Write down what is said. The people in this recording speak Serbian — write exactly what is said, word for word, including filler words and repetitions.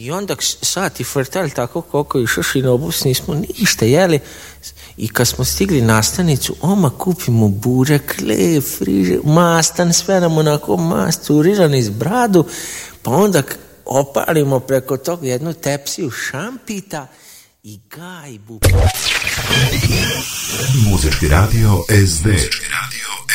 I onda sati frtali tako koliko je išao šinobus, nismo ništa jeli. I kad smo stigli na stanicu, oma kupimo burek, lep, friže, mastan, sve nam onako masturirani iz bradu, pa onda opalimo preko toga jednu tepsiju šampita i gajbu. Muzički radio es de. Muzički radio